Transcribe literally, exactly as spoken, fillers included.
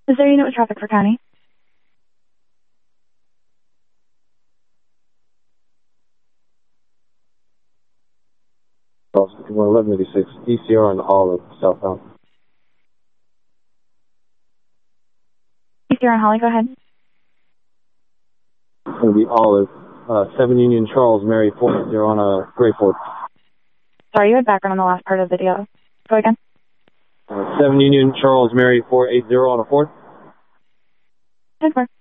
Is there a unit with traffic for county? eleven eighty-six, E C R on Olive, southbound. E C R on Holly, go ahead. It's going to be Olive, uh, seven Union Charles, Mary four eighty on a Gray Ford. Sorry, you had background on the last part of the video. Go again. Uh, seven Union Charles, Mary four eighty on a Ford. ten four.